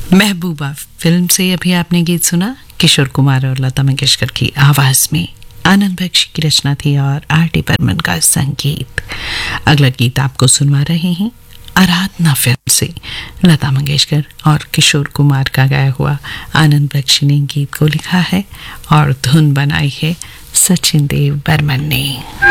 महबूबा film से अभी आपने गीत सुना, किशोर कुमार और लता मंगेशकर की आवाज में। आनंद बख्शी की रचना थी और आर.डी. बर्मन का संगीत। अगला गीत आपको सुनवा रहे हैं आराधना फिल्म से। लता मंगेशकर और किशोर कुमार का गाया हुआ आनंद बख्शी ने गीत को लिखा है और धुन बनाई है सचिन देव बर्मन ने।